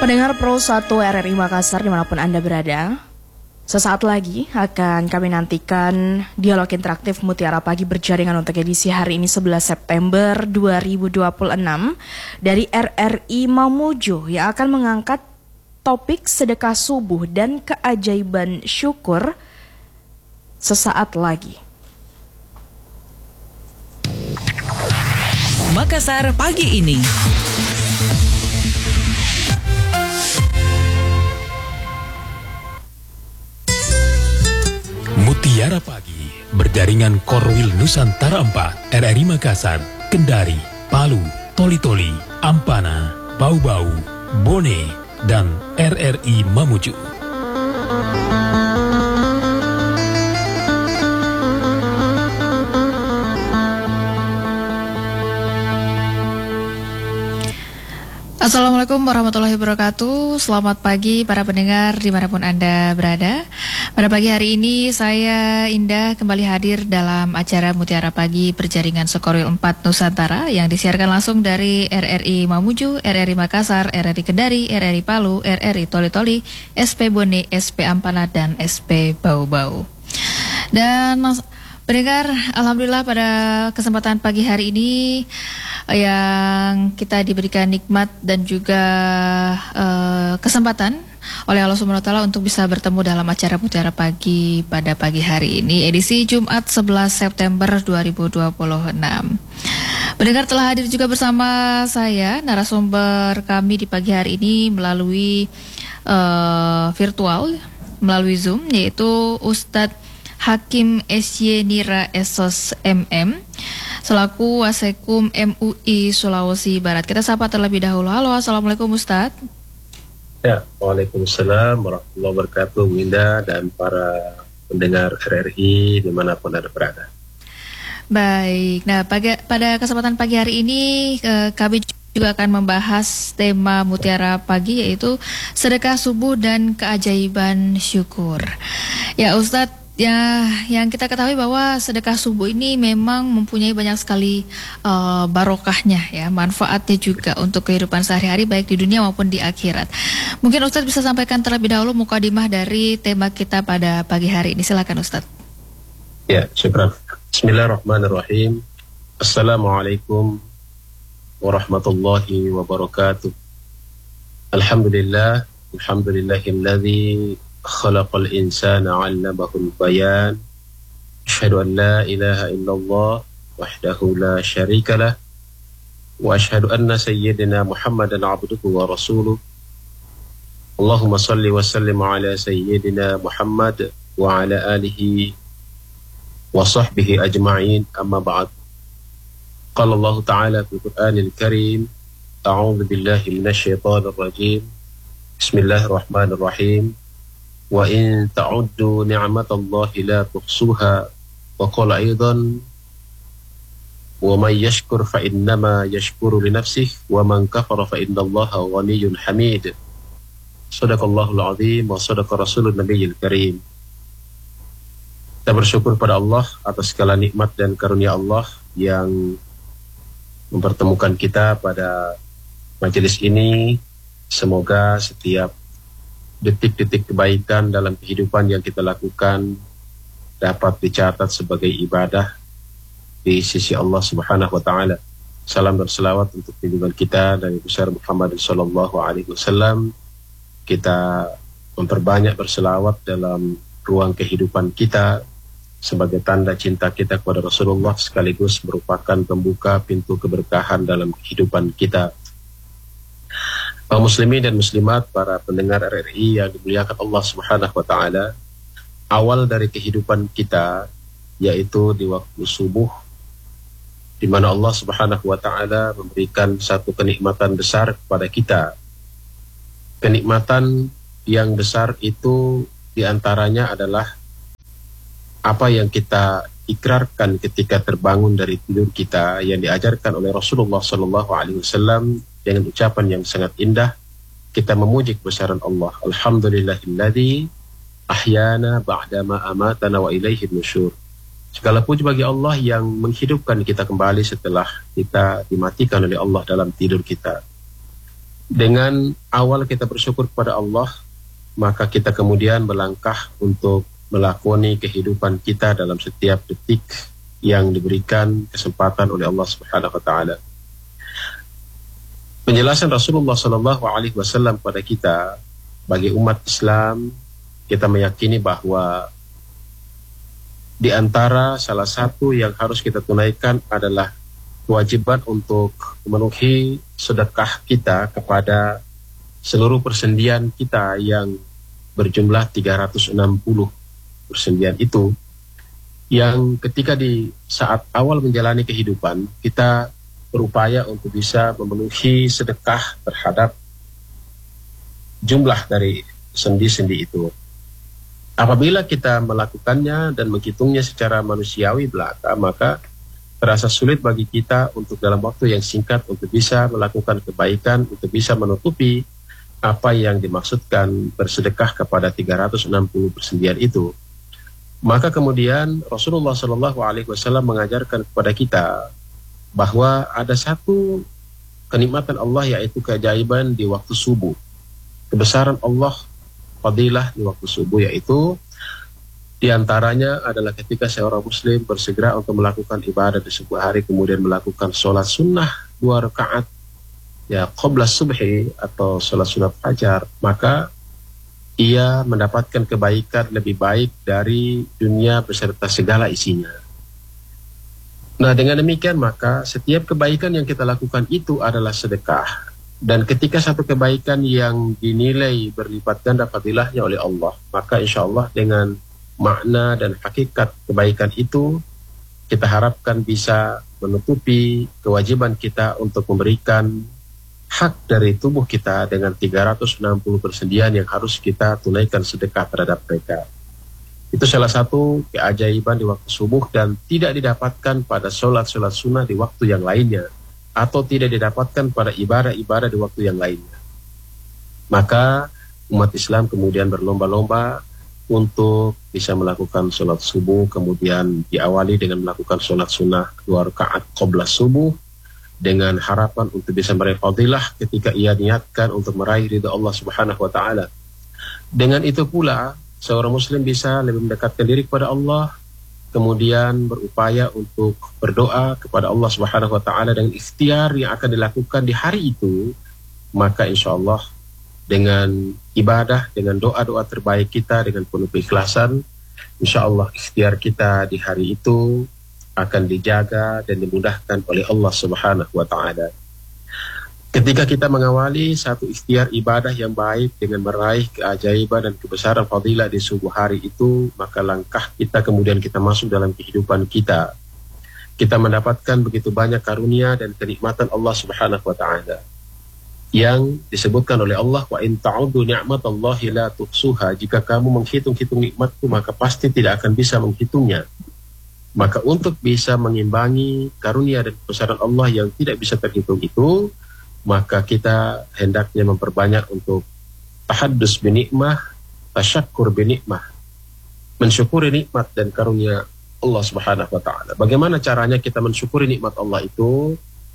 Pendengar Pro 1 RRI Makassar dimanapun Anda berada, sesaat lagi akan kami nantikan dialog interaktif Mutiara Pagi berjaringan untuk edisi hari ini 11 September 2026 dari RRI Mamuju yang akan mengangkat topik sedekah subuh dan keajaiban syukur sesaat lagi. Makassar pagi ini. Mutiara Pagi berjaringan Korwil Nusantara 4, RRI Makassar, Kendari, Palu, Toli-Toli, Ampana, Bau-Bau, Bone, dan RRI Mamuju. Assalamualaikum warahmatullahi wabarakatuh. Selamat pagi para pendengar dimanapun Anda berada. Pada pagi hari ini saya Indah kembali hadir dalam acara Mutiara Pagi berjaringan Sekorwil 4 Nusantara yang disiarkan langsung dari RRI Mamuju, RRI Makassar, RRI Kendari, RRI Palu, RRI Toli-Toli, SP Bone, SP Ampana, dan SP Bau-Bau. Dan pendengar, alhamdulillah pada kesempatan pagi hari ini yang kita diberikan nikmat dan juga kesempatan oleh Allah Subhanahu wa taala untuk bisa bertemu dalam acara Mutiara Pagi pada pagi hari ini, edisi Jumat 11 September 2026. Pendengar, telah hadir juga bersama saya narasumber kami di pagi hari ini melalui virtual, melalui Zoom, yaitu Ustadz Hakim SY Nira Esos MM selaku Wasekum MUI Sulawesi Barat. Kita sapa terlebih dahulu. Halo, assalamualaikum Ustadz. Ya, waalaikumsalam warahmatullahi wabarakatuh, Winda dan para pendengar RRI dimanapun Anda berada. Baik, nah pada kesempatan pagi hari ini kami juga akan membahas tema Mutiara Pagi, yaitu sedekah subuh dan keajaiban syukur. Ya Ustadz, ya, yang kita ketahui bahwa sedekah subuh ini memang mempunyai banyak sekali barokahnya, ya, manfaatnya juga untuk kehidupan sehari-hari baik di dunia maupun di akhirat. Mungkin Ustadz bisa sampaikan terlebih dahulu mukadimah dari tema kita pada pagi hari ini. Silakan Ustadz. Ya, syukran. Bismillahirrahmanirrahim. Assalamualaikum warahmatullahi wabarakatuh. Alhamdulillahilladzi khalaqal insana 'allamahul bayan. Asyhadu an la ilaha illallah wahdahu la syarikalah wa asyhadu anna sayyidina Muhammadan 'abduhu wa rasuluh. Allahumma salli wa sallim ala sayyidina Muhammad wa ala alihi wa sahbihi ajma'in, amma ba'd. Qala Allah ta'ala fil Qur'anil Karim, a'udzu billahi minasy syaithanir rajim. Bismillahirrahmanirrahim. Wa in ta'uddu ni'matallahi la tuhsuha wa qala aidan wa man yashkur fa innama yashkuru li nafsihi wa man kafara fa innallaha ghaniyyun hamid. Shadaqallahul azim wa shadaqa rasulun nabiyil karim. Kita bersyukur pada Allah atas segala nikmat dan karunia Allah yang mempertemukan kita pada majelis ini. Semoga setiap detik-detik kebaikan dalam kehidupan yang kita lakukan dapat dicatat sebagai ibadah di sisi Allah Subhanahu wa taala. Salam dan selawat untuk junjungan kita Nabi besar Muhammad sallallahu alaihi wasallam. Kita memperbanyak berselawat dalam ruang kehidupan kita sebagai tanda cinta kita kepada Rasulullah, sekaligus merupakan pembuka pintu keberkahan dalam kehidupan kita. Kaum muslimin dan muslimat, para pendengar RRI yang dimuliakan Allah Subhanahu wa taala, awal dari kehidupan kita yaitu di waktu subuh, di mana Allah Subhanahu wa taala memberikan satu kenikmatan besar kepada kita. Kenikmatan yang besar itu diantaranya adalah apa yang kita ikrarkan ketika terbangun dari tidur kita, yang diajarkan oleh Rasulullah Sallallahu Alaihi Wasallam dengan ucapan yang sangat indah. Kita memuji kebesaran Allah. Alhamdulillahilladzi ahyana ba'dama amatana wa ilaihi nusyur. Segala puji bagi Allah yang menghidupkan kita kembali setelah kita dimatikan oleh Allah dalam tidur kita. Dengan awal kita bersyukur kepada Allah, maka kita kemudian melangkah untuk melakoni kehidupan kita dalam setiap detik yang diberikan kesempatan oleh Allah Subhanahu wa taala. Penjelasan Rasulullah sallallahu alaihi wasallam kepada kita bagi umat Islam, kita meyakini bahwa di antara salah satu yang harus kita tunaikan adalah kewajiban untuk memenuhi sedekah kita kepada seluruh persendian kita yang berjumlah 360 persendian itu, yang ketika di saat awal menjalani kehidupan kita berupaya untuk bisa memenuhi sedekah terhadap jumlah dari sendi-sendi itu. Apabila kita melakukannya dan menghitungnya secara manusiawi belaka, maka terasa sulit bagi kita untuk dalam waktu yang singkat untuk bisa melakukan kebaikan, untuk bisa menutupi apa yang dimaksudkan bersedekah kepada 360 persendian itu. Maka kemudian Rasulullah SAW mengajarkan kepada kita bahwa ada satu kenikmatan Allah, yaitu keajaiban di waktu subuh. Kebesaran Allah, fadilah di waktu subuh, yaitu di antaranya adalah ketika seorang muslim bersegera untuk melakukan ibadah di sebuah hari, kemudian melakukan sholat sunnah 2 rakaat ya qabla subhi atau sholat sunnah fajar, maka ia mendapatkan kebaikan lebih baik dari dunia beserta segala isinya. Nah, dengan demikian maka setiap kebaikan yang kita lakukan itu adalah sedekah. Dan ketika satu kebaikan yang dinilai berlipat ganda fadilahnya oleh Allah, maka insya Allah dengan makna dan hakikat kebaikan itu kita harapkan bisa menutupi kewajiban kita untuk memberikan hak dari tubuh kita dengan 360 persendian yang harus kita tunaikan sedekah terhadap mereka. Itu salah satu keajaiban di waktu subuh dan tidak didapatkan pada sholat-sholat sunnah di waktu yang lainnya, atau tidak didapatkan pada ibadah-ibadah di waktu yang lainnya. Maka umat Islam kemudian berlomba-lomba untuk bisa melakukan sholat subuh, kemudian diawali dengan melakukan sholat sunnah 2 rakaat qabla subuh, dengan harapan untuk bisa meraih fadilah ketika ia niatkan untuk meraih ridha Allah Subhanahu wa taala. Dengan itu pula seorang muslim bisa lebih mendekatkan diri kepada Allah, kemudian berupaya untuk berdoa kepada Allah Subhanahu wa taala dengan ikhtiar yang akan dilakukan di hari itu. Maka insya Allah dengan ibadah, dengan doa-doa terbaik kita, dengan penuh keikhlasan, insya Allah ikhtiar kita di hari itu akan dijaga dan dimudahkan oleh Allah Subhanahu wa ta'ala. Ketika kita mengawali satu ikhtiar ibadah yang baik dengan meraih keajaiban dan kebesaran fadilah di subuh hari itu, maka langkah kita kemudian kita masuk dalam kehidupan kita. Kita mendapatkan begitu banyak karunia dan kenikmatan Allah Subhanahu wa ta'ala yang disebutkan oleh Allah, wa in ta'uddu ni'matallahi la tuhsuha, jika kamu menghitung-hitung nikmatku maka pasti tidak akan bisa menghitungnya. Maka untuk bisa mengimbangi karunia dan kebesaran Allah yang tidak bisa terhitung itu, maka kita hendaknya memperbanyak untuk tahaddus binikmah, tasyakkur binikmah, mensyukuri nikmat dan karunia Allah Subhanahu wa ta'ala. Bagaimana caranya kita mensyukuri nikmat Allah itu?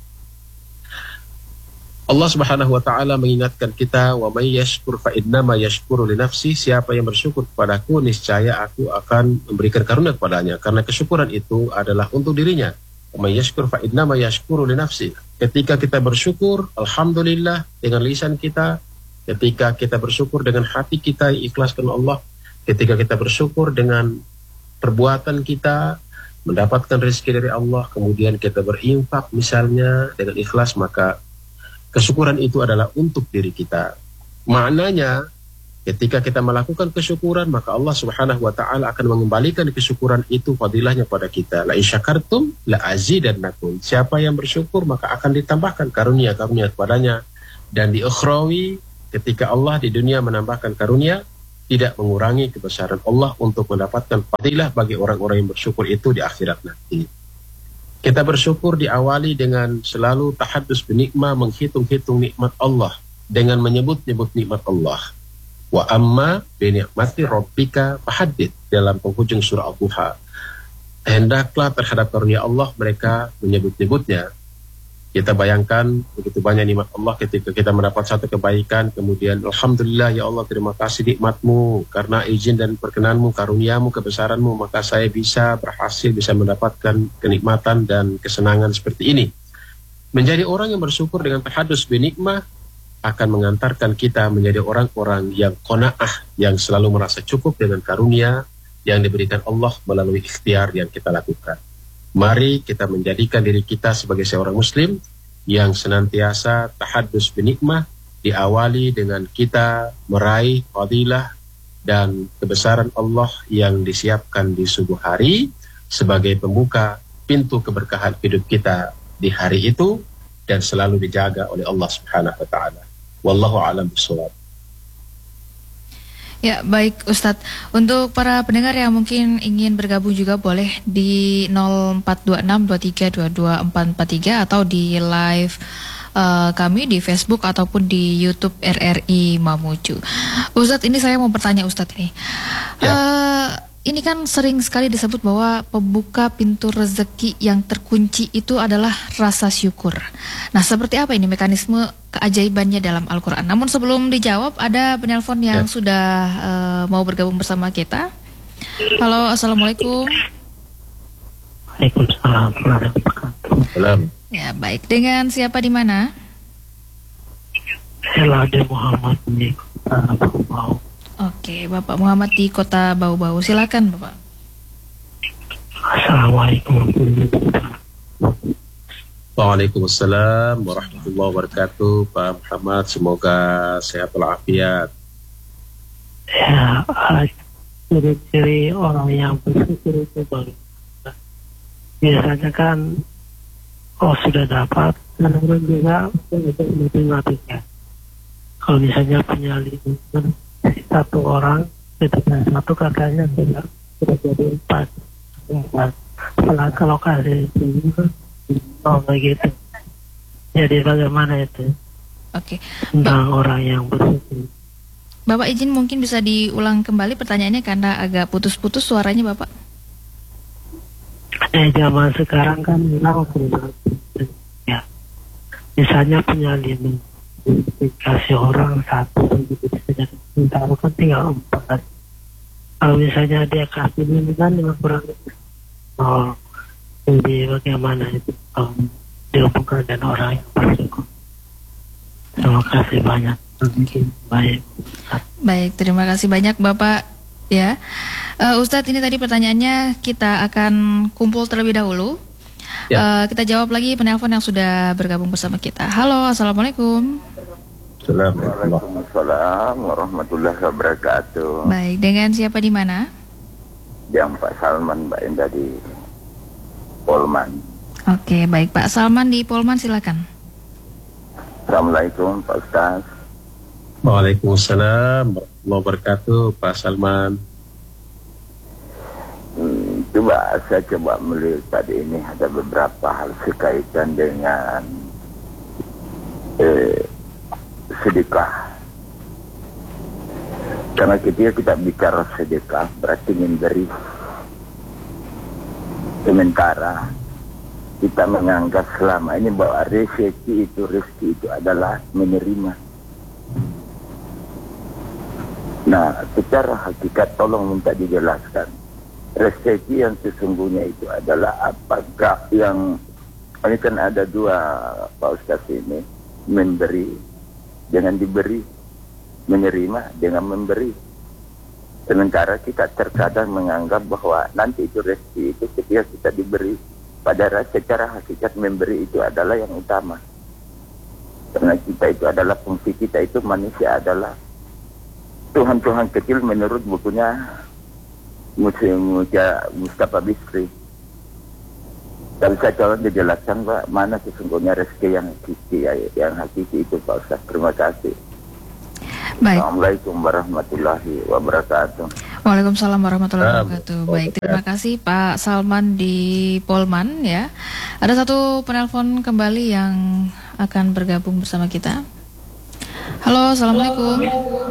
Allah Subhanahu wa ta'ala mengingatkan kita, wa may yashkur fa innama yashkuru li nafsi, siapa yang bersyukur kepadaku niscaya aku akan memberikan karunia kepadanya, karena kesyukuran itu adalah untuk dirinya. Wa may yashkur fa innama yashkuru li nafsi. Ketika kita bersyukur alhamdulillah dengan lisan kita, ketika kita bersyukur dengan hati kita yang ikhlas karena Allah, ketika kita bersyukur dengan perbuatan kita mendapatkan rezeki dari Allah, kemudian kita berinfak misalnya dengan ikhlas, maka kesyukuran itu adalah untuk diri kita. Maknanya ketika kita melakukan kesyukuran, maka Allah Subhanahu wa ta'ala akan mengembalikan kesyukuran itu fadilahnya pada kita. La in syakartum la azidannakum. Siapa yang bersyukur maka akan ditambahkan karunia-karunia kepadanya. Dan di ukhrawi, ketika Allah di dunia menambahkan karunia, tidak mengurangi kebesaran Allah untuk mendapatkan fadilah bagi orang-orang yang bersyukur itu di akhirat nanti. Kita bersyukur diawali dengan selalu tahaddus binikmah, menghitung-hitung nikmat Allah dengan menyebut-nyebut nikmat Allah. Wa amma binikmati rabbika fahaddits, dalam penghujung surah Al-Duha. Hendaklah terhadap karunia Allah mereka menyebut-nyebutnya. Kita bayangkan begitu banyak nikmat Allah ketika kita mendapat satu kebaikan, kemudian Alhamdulillah ya Allah, terima kasih nikmatmu, karena izin dan perkenanmu, karuniamu, kebesaranmu, maka saya bisa berhasil, bisa mendapatkan kenikmatan dan kesenangan seperti ini. Menjadi orang yang bersyukur dengan tahadus binikmah akan mengantarkan kita menjadi orang-orang yang qanaah, yang selalu merasa cukup dengan karunia yang diberikan Allah melalui ikhtiar yang kita lakukan. Mari kita menjadikan diri kita sebagai seorang muslim yang senantiasa tahadus binikmah, diawali dengan kita meraih fadilah dan kebesaran Allah yang disiapkan di subuh hari sebagai pembuka pintu keberkahan hidup kita di hari itu, dan selalu dijaga oleh Allah Subhanahu wa taala. Wallahu a'lam bishawab. Ya, baik Ustadz. Untuk para pendengar yang mungkin ingin bergabung juga boleh di 042623224443 atau di live kami di Facebook ataupun di YouTube RRI Mamuju. Ustadz, ini saya mau bertanya Ustadz ini. Ini kan sering sekali disebut bahwa pembuka pintu rezeki yang terkunci itu adalah rasa syukur. Nah, seperti apa ini mekanisme keajaibannya dalam Al-Quran? Namun sebelum dijawab, ada penelpon yang sudah mau bergabung bersama kita. Halo, Assalamualaikum. Waalaikumsalam warahmatullahi wabarakatuh. Ya, baik. Dengan siapa di mana? Elade Muhammad di Bau. Oke, Bapak Muhammad di Kota Bau-Bau. Silakan, Bapak. Assalamualaikum. Waalaikumsalam warahmatullahi wabarakatuh. Pak Muhammad, semoga sehat walafiat. Ya, ciri-ciri orang yang bersyukur itu baru. Biasanya kan, sudah dapat, dan orang juga mati-matikan. Kalau misalnya punya lingkungan satu orang, ketika satu katanya sudah jadi 4. Kalau kasih itu begitu. Jadi bagaimana itu? Oke. Tentang orang yang bersyukur. Bapak izin mungkin bisa diulang kembali pertanyaannya karena agak putus-putus suaranya Bapak. Zaman sekarang kan orang ya. Misalnya punya 5, dikasih orang 1 begitu saja. Tahu kan tinggal 4. Kalau misalnya dia kasih ini kan 5 kurang. Jadi bagaimana itu dihubungkan dengan orang yang bersyukur. Terima kasih banyak. Baik, terima kasih banyak Bapak. Ya, Ustadz, ini tadi pertanyaannya kita akan kumpul terlebih dahulu. Kita jawab lagi penelpon yang sudah bergabung bersama kita. Halo, Assalamualaikum. Waalaikumsalam warahmatullahi wabarakatuh. Baik, dengan siapa di mana? Yang Pak Salman, Mbak Indah di Polman. Oke, baik Pak Salman di Polman, silakan. Assalamualaikum Pak Ustaz. Waalaikumsalam warahmatullahi wabarakatuh, Pak Salman. Saya coba melihat ini ada beberapa hal sekaitan dengan sedekah. Karena ketika kita bicara sedekah berarti memberi. Sementara kita menganggap selama ini bahwa rezeki itu adalah menerima. Nah, secara hakikat tolong minta dijelaskan. Rezeki yang sesungguhnya itu adalah apakah yang ini kan ada 2 Pak Ustaz ini, memberi dengan diberi, menerima dengan memberi. Sementara kita terkadang menganggap bahwa nanti itu rezeki itu ketika kita diberi, padahal secara hakikat memberi itu adalah yang utama. Karena kita itu adalah fungsi kita itu manusia adalah Tuhan-Tuhan kecil menurut bukunya Mustafa Bisri. Dan saya coba dijelaskan Pak, mana sesungguhnya rezeki yang hakiki itu Pak Ustaz. Terima kasih. Baik. Assalamualaikum warahmatullahi wabarakatuh. Waalaikumsalam warahmatullahi wabarakatuh. Baik, terima kasih Pak Salman di Polman ya. Ada satu penelpon kembali yang akan bergabung bersama kita. Halo, Assalamualaikum.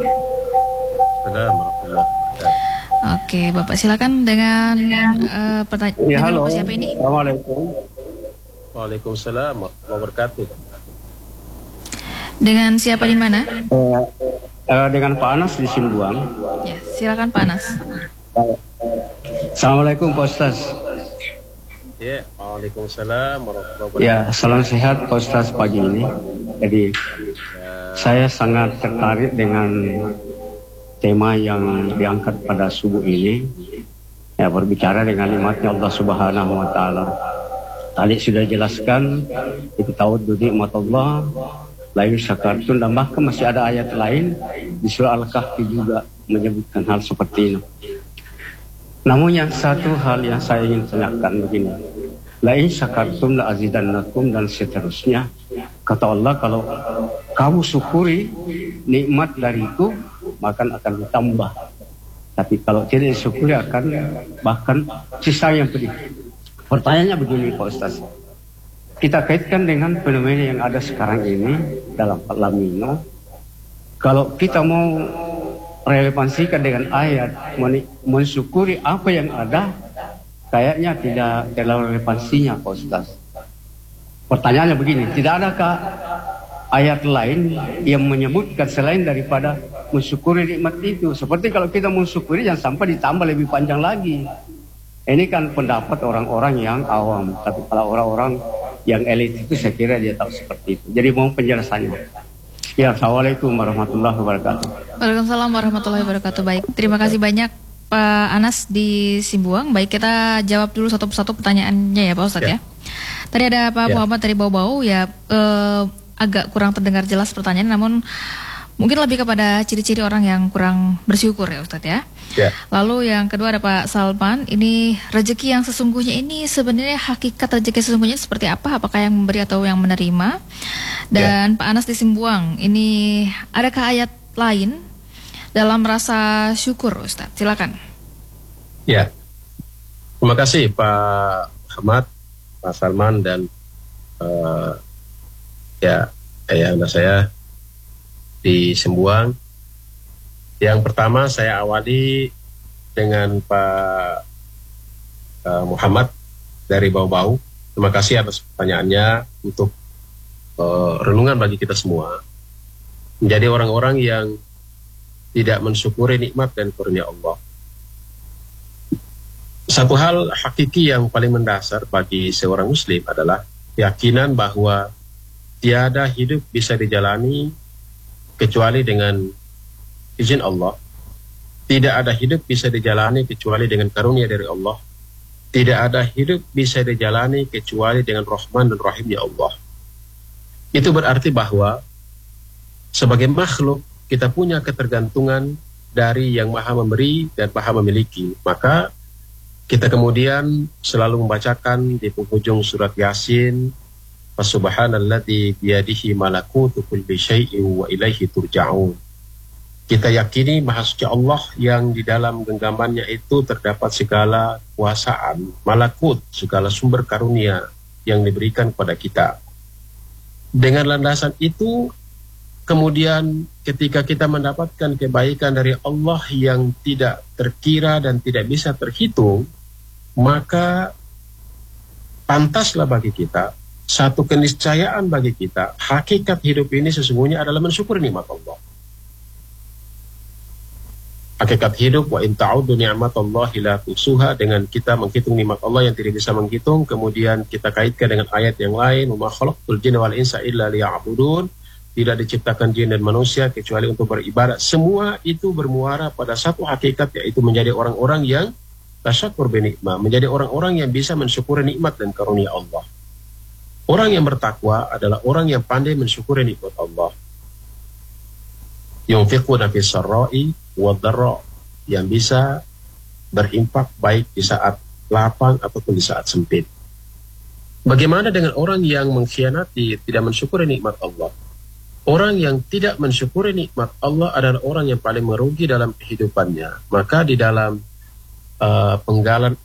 Oke, Bapak silakan dengan pertanyaan. Ya, halo. Siapa ini? Assalamualaikum. Waalaikumsalam warahmatullahi wabarakatuh. Dengan siapa di mana? Dengan Pak Anas di Simbuang. Ya, silakan Pak Anas. Assalamualaikum Pak Ustaz. Ya, waalaikumsalam warahmatullahi wabarakatuh. Ya, salam sehat Pak Ustaz pagi ini. Jadi saya sangat tertarik dengan tema yang diangkat pada subuh ini. Ya, berbicara dengan nikmatnya Allah Subhanahu wa taala. Tadi sudah jelaskan itu ta'uddu nikmat Allah, la in syakartum, dan bahkan masih ada ayat lain di surah Al-Kahfi juga menyebutkan hal seperti ini. Namun yang satu hal yang saya ingin tanyakan begini, la in syakartum la azidannakum, dan seterusnya. Kata Allah, kalau kamu syukuri nikmat dariku, maka akan ditambah. Tapi kalau tidak disyukuri akan bahkan sisa yang pedih. Pertanyaannya begini Pak Ustaz, kita kaitkan dengan fenomena yang ada sekarang ini dalam El Nino. Kalau kita mau relevansikan dengan ayat mensyukuri apa yang ada, kayaknya tidak relevansinya Pak Ustaz. Pertanyaannya begini, tidak adakah ayat lain yang menyebutkan selain daripada mensyukuri nikmat itu? Seperti kalau kita mensyukuri jangan sampai ditambah lebih panjang lagi. Ini kan pendapat orang-orang yang awam, tapi kalau orang-orang yang elit itu saya kira dia tahu seperti itu. Jadi mohon penjelasannya. Ya, assalamualaikum warahmatullahi wabarakatuh. Waalaikumsalam warahmatullahi wabarakatuh. Baik, terima kasih banyak Pak Anas di Simbuang. Baik, kita jawab dulu satu persatu pertanyaannya ya Pak Ustadz ya. Tadi ada Pak Muhammad dari Bau-Bau ya, agak kurang terdengar jelas pertanyaan, namun mungkin lebih kepada ciri-ciri orang yang kurang bersyukur ya Ustadz ya. Lalu yang kedua ada Pak Salman, ini rezeki yang sesungguhnya ini sebenarnya hakikat rezeki sesungguhnya seperti apa? Apakah yang memberi atau yang menerima? Dan Pak Anas di Simbuang, ini adakah ayat lain dalam rasa syukur Ustadz? Silakan. Ya, terima kasih Pak Ahmad, Pak Salman, dan ayahanda saya di Simbuang. Yang pertama saya awali dengan Pak Muhammad dari Bau-Bau. Terima kasih atas pertanyaannya untuk renungan bagi kita semua. Menjadi orang-orang yang tidak mensyukuri nikmat dan karunia Allah. Satu hal hakiki yang paling mendasar bagi seorang muslim adalah keyakinan bahwa tiada hidup bisa dijalani kecuali dengan izin Allah. Tidak ada hidup bisa dijalani kecuali dengan karunia dari Allah. Tidak ada hidup bisa dijalani kecuali dengan Rahman dan Rahimnya Allah. Itu berarti bahwa sebagai makhluk kita punya ketergantungan dari yang maha memberi dan maha memiliki. Maka kita kemudian selalu membacakan di penghujung surat Yasin, Subhanalladzi biyadihi malakutu kulli syai'in wa ilaihi turja'un. Kita yakini Maha Suci Allah yang di dalam genggamannya itu terdapat segala kuasaan, malakut, segala sumber karunia yang diberikan kepada kita. Dengan landasan itu, kemudian ketika kita mendapatkan kebaikan dari Allah yang tidak terkira dan tidak bisa terhitung, maka pantaslah bagi kita, satu keniscayaan bagi kita, hakikat hidup ini sesungguhnya adalah mensyukuri nikmat Allah. Hakikat hidup, wa in ta'uddu ni'matallahi la tuhsuha, dengan kita menghitung nikmat Allah yang tidak bisa menghitung, kemudian kita kaitkan dengan ayat yang lain, wa ma khalaqtul jinna wal insa illa liya'budun, tidak diciptakan jin dan manusia kecuali untuk beribadah. Semua itu bermuara pada satu hakikat, yaitu menjadi orang-orang yang tasyakur binikmah, menjadi orang-orang yang bisa mensyukuri nikmat dan karunia Allah. Orang yang bertakwa adalah orang yang pandai mensyukuri nikmat Allah. Yunfiquna fis sarra'i wadh-dharra, yang bisa berimpak baik di saat lapang ataupun di saat sempit. Bagaimana dengan orang yang mengkhianati, tidak mensyukuri nikmat Allah? Orang yang tidak mensyukuri nikmat Allah adalah orang yang paling merugi dalam kehidupannya. Maka di dalam penggalan